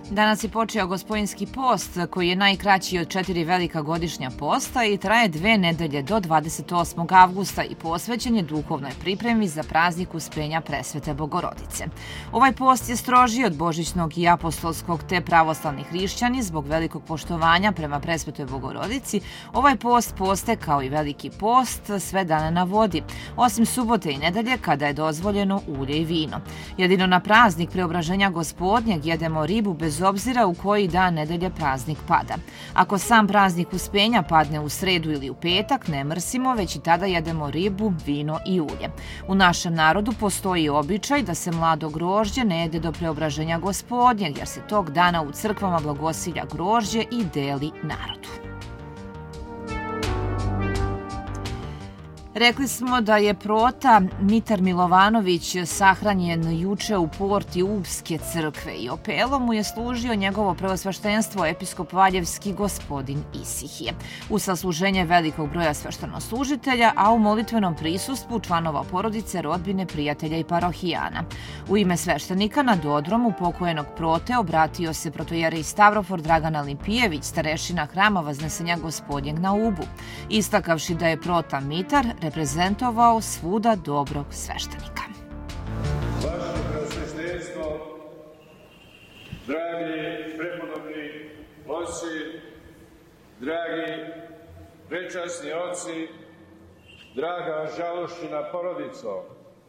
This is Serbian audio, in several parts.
Danas je počeo Gospodinski post, koji je najkraći od 4 velika godišnja posta i traje 2 nedelje do 28. avgusta i posvećen je duhovnoj pripremi za praznik Uspenja Presvete Bogorodice. Ovaj post je strožiji od božićnog i apostolskog, te pravoslavni hrišćani zbog velikog poštovanja prema Presvetoj Bogorodici ovaj post poste kao i veliki post sve dane na vodi, osim subote i nedelje kada je dozvoljeno ulje i vino. Jedino na praznik Preobraženja Gospodnjeg jedemo ribu bez obzira u koji dan nedelje praznik pada. Ako sam praznik Uspenja padne u sredu ili u petak, ne mrsimo, već i tada jedemo ribu, vino i ulje. U našem narodu postoji običaj da se mlado grožđe ne jede do Preobraženja Gospodnjeg, jer se tog dana u crkvama blagosilja grožđe i deli narodu. Rekli smo da je prota Mitar Milovanović sahranjen juče u porti Ubske crkve i opelo mu je služio njegovo preosveštenstvo episkop Valjevski gospodin Isihije. U sasluženje velikog broja sveštenoslužitelja, a u molitvenom prisustvu članova porodice, rodbine, prijatelja i parohijana. U ime sveštenika na dodromu pokojenog prote obratio se protojerej Stavrofor Dragan Limpijević, starešina hrama Vaznesenja Gospodnjeg na Ubu, istakavši da je prota Mitar reprezentovao svuda dobrog sveštenika. Vaše preosveštenstvo, dragi prepodobni oci, dragi prečasni oci, draga žalošćina porodico,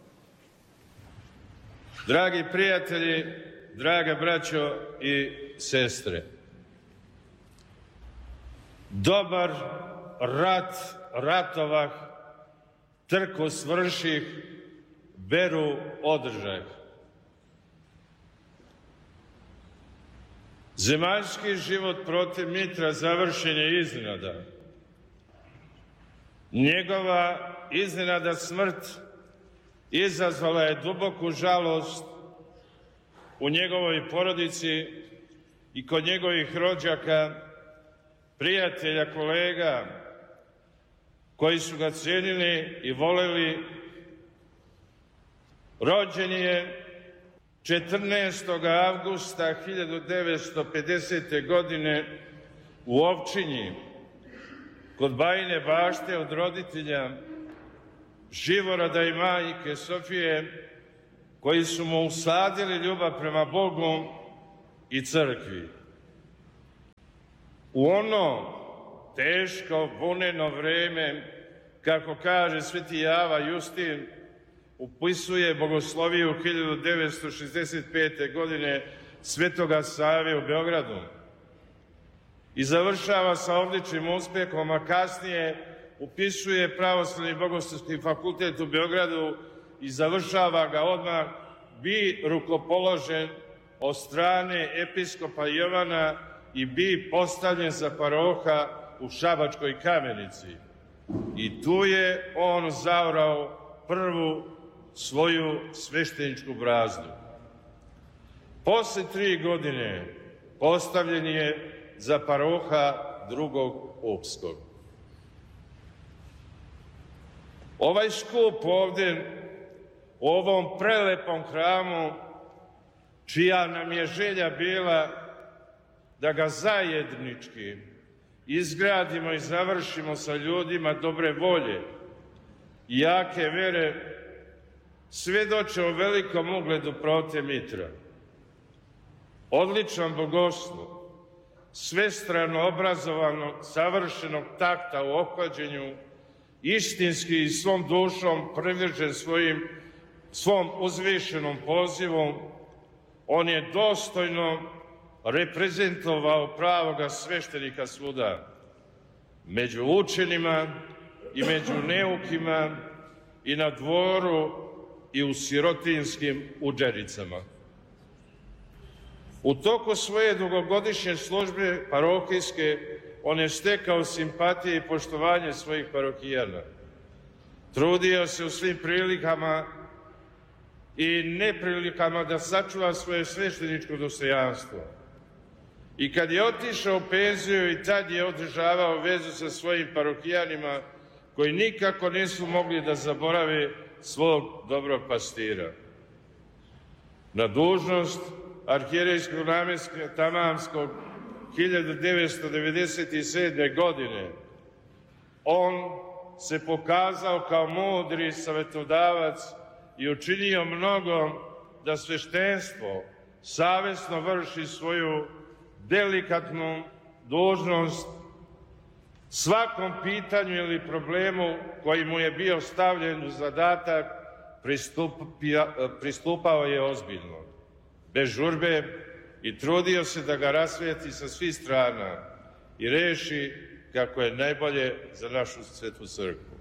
dragi prijatelji, draga braćo i sestre. Dobar rat ratovah, trku svrših, beru održaj. Zemaljski život protiv Mitra završen je iznenada. Njegova iznenada smrt izazvala je duboku žalost u njegovoj porodici i kod njegovih rođaka, prijatelja, kolega, koji su ga cijenili i voleli. Rođen je 14. avgusta 1950. godine u Ovčinji, kod Bajine Bašte, od roditelja Živorada i majke Sofije, koji su mu usadili ljubav prema Bogu i crkvi. U ono teško, buneno vreme, kako kaže sveti Java Justin, upisuje bogosloviju 1965. godine Svetoga Save u Beogradu i završava sa odličnim uspjehom, a kasnije upisuje Pravoslavni bogoslovski fakultet u Beogradu i završava ga odmah, bi rukopoložen od strane episkopa Jovana i bi postavljen za paroha u Šabačkoj Kamenici. I tu je on zaorao prvu svoju svešteničku brazdu. Posle 3 godine postavljen je za paroha drugog Upskog. Ovaj skup ovde, u ovom prelepom hramu, čija nam je želja bila da ga zajednički izgradimo i završimo sa ljudima dobre volje i jake vere, svedoče o velikom ugledu prote Mitra. Odličan bogoslov, svestrano obrazovanog, savršenog takta u ophođenju, istinski i svom dušom privržen svom uzvišenom pozivom, on je dostojno reprezentovao pravoga sveštenika svuda, među učenima i među neukima i na dvoru i u sirotinskim udžericama. U toku svoje dugogodišnje službe parohijske on je stekao simpatije i poštovanje svojih parohijana. Trudio se u svim prilikama i neprilikama da sačuva svoje svešteničko dostojanstvo. I kad je otišao u penziju, i tad je održavao vezu sa svojim parohijanima, koji nikako nisu mogli da zaborave svog dobrog pastira. Na dužnost arhijerejskog namjeska Tamamskog 1997. godine, on se pokazao kao mudri savjetodavac i učinio mnogo da sveštenstvo savjesno vrši svoju delikatnu dužnost svakom pitanju ili problemu koji mu je bio stavljen u zadatak, pristupao je ozbiljno, bez žurbe, i trudio se da ga rasvijeti sa svih strana i reši kako je najbolje za našu svetu crkvu.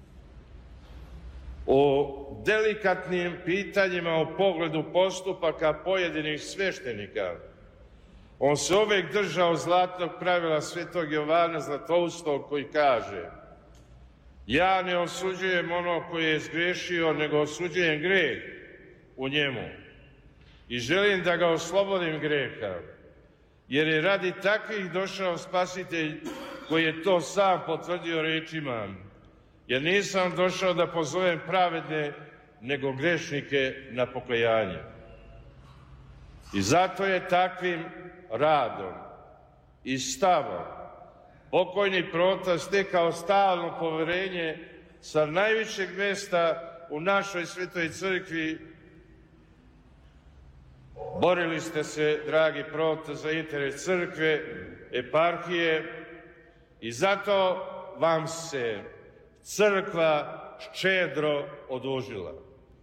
O delikatnim pitanjima u pogledu postupaka pojedinih sveštenika on se uvek držao zlatnog pravila svetog Jovana Zlatoustog, koji kaže: ja ne osuđujem ono koje je zgrešio, nego osuđujem greh u njemu i želim da ga oslobodim greha, jer je radi takvih došao Spasitelj, koji je to sam potvrdio rečima: jer nisam došao da pozovem pravedne, nego grešnike na pokajanje. I zato je takvim radom i stavom pokojni prota stekao stalno poverenje sa najvišeg mesta u našoj svetoj crkvi. Borili ste se, dragi prota, za interes crkve, eparhije, i zato vam se crkva ščedro odužila.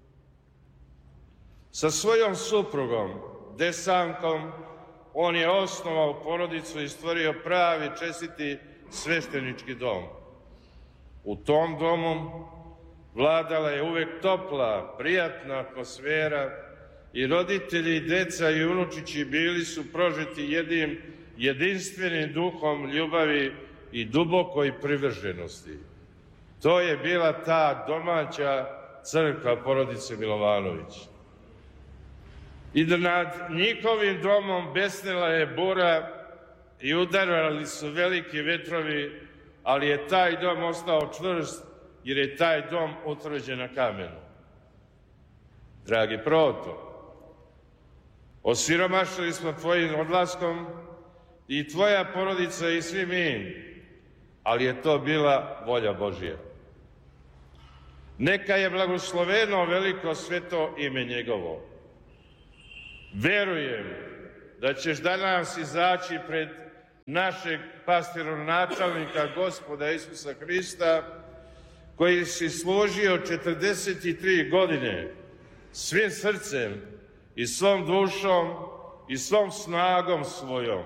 Sa svojom suprugom, Desankom, on je osnovao porodicu i stvorio pravi, čestiti sveštenički dom. U tom domu vladala je uvek topla, prijatna atmosfera i roditelji, i deca i unučići bili su prožeti jednim jedinstvenim duhom ljubavi i dubokoj privrženosti. To je bila ta domaća crkva porodice Milovanović. I nad njihovim domom besnela je bura i udarali su veliki vetrovi, ali je taj dom ostao čvrst, jer je taj dom utvrđen na kamenu. Dragi proto, osiromašili smo tvojim odlaskom i tvoja porodica i svi mi, ali je to bila volja Božja. Neka je blagosloveno veliko sveto ime njegovo. Verujem da ćeš danas izaći pred našeg pastironačelnika, Gospoda Isusa Hrista, koji si služio 43 godine svim srcem i svom dušom i svom snagom svojom.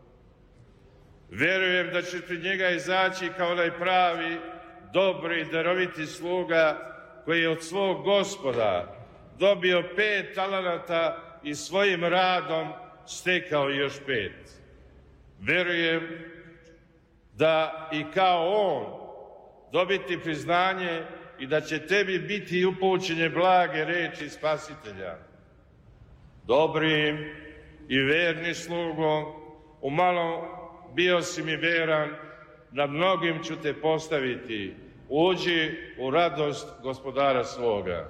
Verujem da će pred njega izaći kao onaj pravi, dobri i daroviti sluga koji je od svog Gospoda dobio 5 talenata i svojim radom stekao još 5. Verujem da i kao on dobiti priznanje i da će tebi biti upućene blage reči Spasitelja. Dobri i verni slugo, u malom bio si mi veran, na mnogim ću te postaviti. Uđi u radost Gospodara svoga.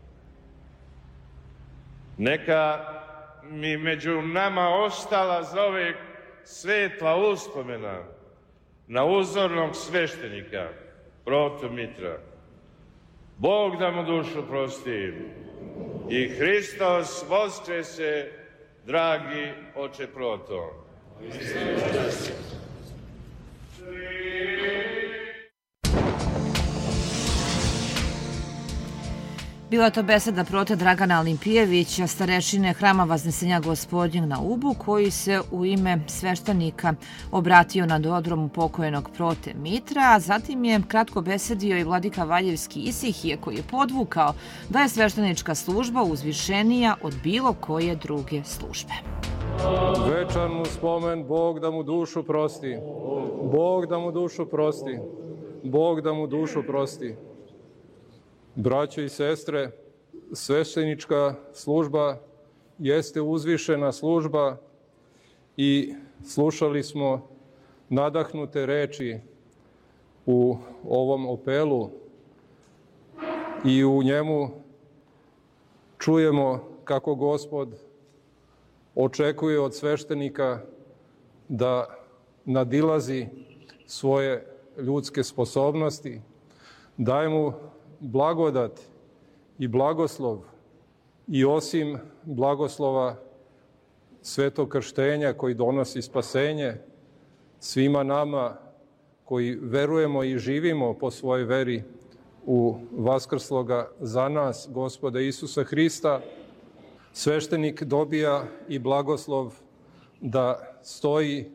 Neka mi među nama ostala zauvek svetla uspomena na uzornog sveštenika, protu Mitra. Bog da mu dušu prosti i Hristos voskreše, dragi oče proto. Bila to beseda prote Dragana Olimpijevića, starešine Hrama Vaznesenja Gospodnjeg na Ubu, koji se u ime sveštenika obratio na dodromu pokojnog prote Mitra, a zatim je kratko besedio i vladika Valjevski Isihije, koji je podvukao da je sveštenička služba uzvišenija od bilo koje druge službe. Večan mu spomen, Bog da mu dušu prosti. Bog da mu dušu prosti. Bog da mu dušu prosti. Braćo i sestre, sveštenička služba jeste uzvišena služba i slušali smo nadahnute reči u ovom apelu i u njemu čujemo kako Gospod očekuje od sveštenika da nadilazi svoje ljudske sposobnosti, daje mu blagodat i blagoslov i osim blagoslova svetog krštenja koji donosi spasenje svima nama koji verujemo i živimo po svojoj veri u vaskrsloga za nas, Gospoda Isusa Hrista, sveštenik dobija i blagoslov da stoji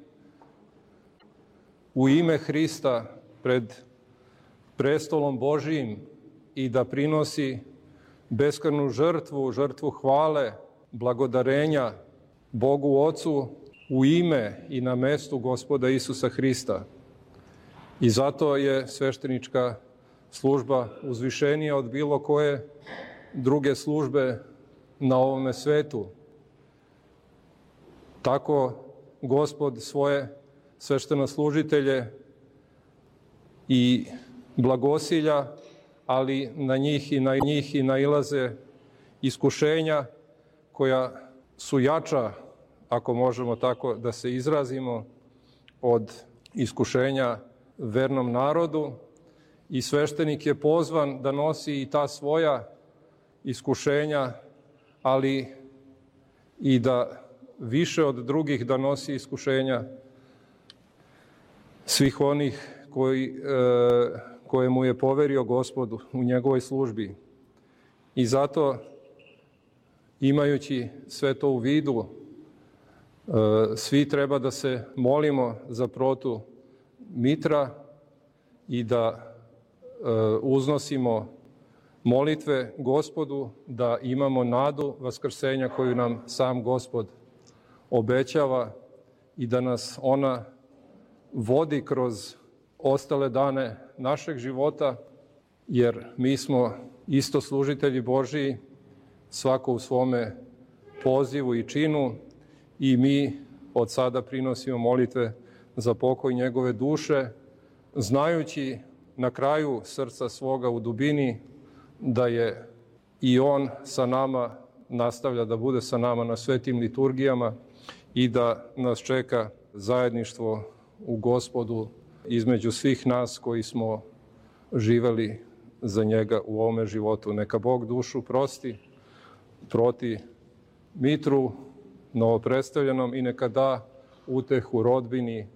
u ime Hrista pred prestolom Božijim i da prinosi beskrajnu žrtvu, žrtvu hvale, blagodarenja Bogu Ocu u ime i na mestu Gospoda Isusa Hrista. I zato je sveštenička služba uzvišenija od bilo koje druge službe na ovome svetu. Tako Gospod svoje sveštenoslужitelje i blagosilja, ali na njih i nailaze iskušenja koja su jača, ako možemo tako da se izrazimo, od iskušenja vernom narodu, i sveštenik je pozvan da nosi i ta svoja iskušenja, ali i da više od drugih da nosi iskušenja svih onih koje mu je poverio Gospodu u njegovoj službi. I zato, imajući sve to u vidu, svi treba da se molimo za protu Mitra i da uznosimo molitve Gospodu, da imamo nadu vaskrsenja koju nam sam Gospod obećava i da nas ona vodi kroz ostale dane našeg života, jer mi smo isto služitelji Božiji, svako u svome pozivu i činu, i mi od sada prinosimo molitve za pokoj njegove duše, znajući na kraju srca svoga u dubini da je i on sa nama, nastavlja da bude sa nama na svetim liturgijama i da nas čeka zajedništvo u Gospodu između svih nas koji smo živeli za njega u ovome životu. Neka Bog dušu prosti proti Mitru novopredstavljenom i neka da utehu rodbini